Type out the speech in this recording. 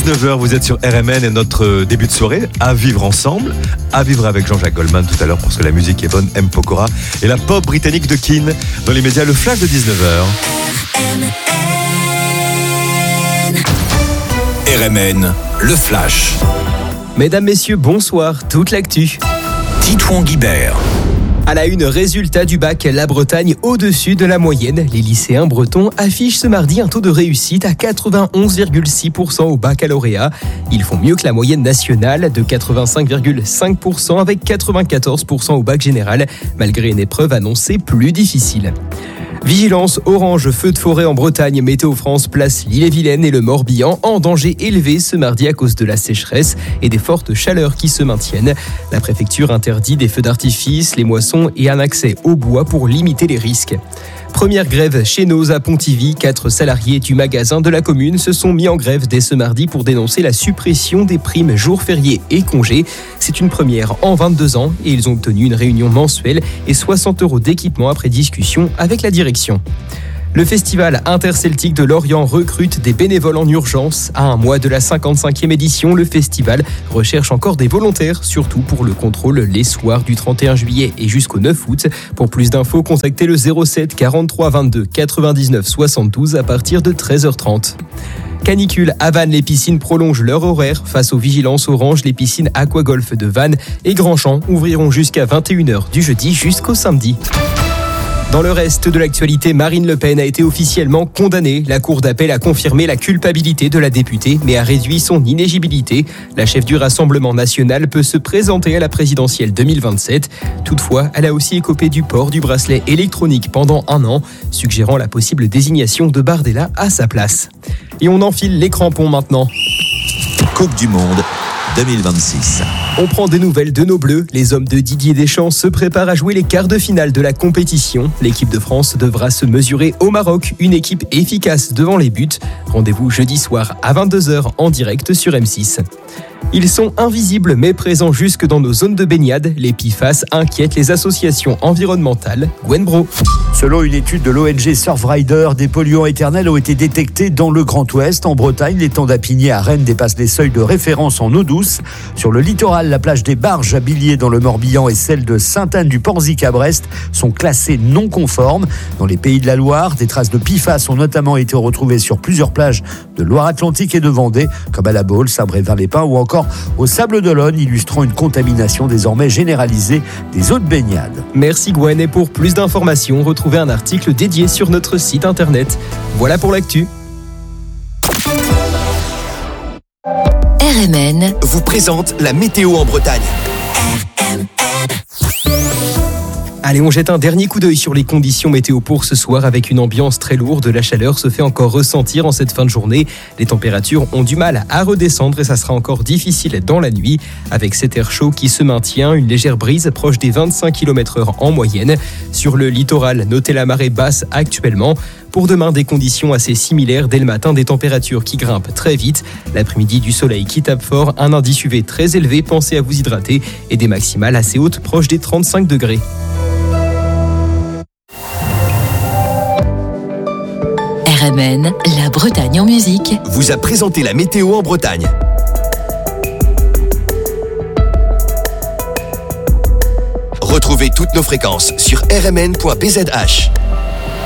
19h, vous êtes sur RMN et notre début de soirée, à vivre ensemble, à vivre avec Jean-Jacques Goldman tout à l'heure parce que la musique est bonne, M. Pokora et la pop britannique de Keane. Dans les médias, le flash de 19h. RMN, le flash. Mesdames, messieurs, bonsoir, toute l'actu. Titouan Guibert. À la une, résultat du bac, la Bretagne au-dessus de la moyenne. Les lycéens bretons affichent ce mardi un taux de réussite à 91,6% au baccalauréat. Ils font mieux que la moyenne nationale de 85,5% avec 94% au bac général, malgré une épreuve annoncée plus difficile. Vigilance orange, feu de forêt en Bretagne. Météo France place l'Ille-et-Vilaine et le Morbihan en danger élevé ce mardi à cause de la sécheresse et des fortes chaleurs qui se maintiennent. La préfecture interdit des feux d'artifice, les moissons et un accès au bois pour limiter les risques. Première grève chez Noz à Pontivy. 4 salariés du magasin de la commune se sont mis en grève dès ce mardi pour dénoncer la suppression des primes jours fériés et congés. C'est une première en 22 ans et ils ont obtenu une réunion mensuelle et 60 € d'équipement après discussion avec la direction. Le festival interceltique de Lorient recrute des bénévoles en urgence. À un mois de la 55e édition, le festival recherche encore des volontaires, surtout pour le contrôle les soirs du 31 juillet et jusqu'au 9 août. Pour plus d'infos, contactez le 07 43 22 99 72 à partir de 13h30. Canicule, à Vannes, les piscines prolongent leur horaire. Face aux vigilances orange, les piscines Aquagolf de Vannes et Grandchamp ouvriront jusqu'à 21h du jeudi jusqu'au samedi. Dans le reste de l'actualité, Marine Le Pen a été officiellement condamnée. La Cour d'appel a confirmé la culpabilité de la députée, mais a réduit son inéligibilité. La chef du Rassemblement national peut se présenter à la présidentielle 2027. Toutefois, elle a aussi écopé du port du bracelet électronique pendant 1 an, suggérant la possible désignation de Bardella à sa place. Et on enfile les crampons maintenant. Coupe du Monde 2026. On prend des nouvelles de nos Bleus. Les hommes de Didier Deschamps se préparent à jouer les quarts de finale de la compétition. L'équipe de France devra se mesurer au Maroc, une équipe efficace devant les buts. Rendez-vous jeudi soir à 22h en direct sur M6. Ils sont invisibles mais présents jusque dans nos zones de baignade. Les PFAS inquiètent les associations environnementales. Gwen Bro. Selon une étude de l'ONG Surfrider, des polluants éternels ont été détectés dans le Grand Ouest. En Bretagne, l'étang d'Apigné à Rennes dépasse les seuils de référence en eau douce. Sur le littoral, la plage des Barges à Billiers dans le Morbihan et celle de Sainte-Anne-du-Porzic à Brest sont classées non conformes. Dans les Pays de la Loire, des traces de PFAS ont notamment été retrouvées sur plusieurs plages de Loire-Atlantique et de Vendée, comme à La Baule, Saint-Brévin-les-Pins ou encore au Sable-d'Olonne, illustrant une contamination désormais généralisée des eaux de baignade. Merci Gwen, et pour plus d'informations, retrouvez un article dédié sur notre site internet. Voilà pour l'actu. RMN vous présente la météo en Bretagne. Allez, on jette un dernier coup d'œil sur les conditions météo pour ce soir avec une ambiance très lourde. La chaleur se fait encore ressentir en cette fin de journée. Les températures ont du mal à redescendre et ça sera encore difficile dans la nuit. Avec cet air chaud qui se maintient, une légère brise proche des 25 km/h en moyenne. Sur le littoral, notez la marée basse actuellement. Pour demain, des conditions assez similaires. Dès le matin, des températures qui grimpent très vite. L'après-midi, du soleil qui tape fort. Un indice UV très élevé, pensez à vous hydrater. Et des maximales assez hautes, proches des 35 degrés. RMN, la Bretagne en musique, vous a présenté la météo en Bretagne. Retrouvez toutes nos fréquences sur rmn.bzh.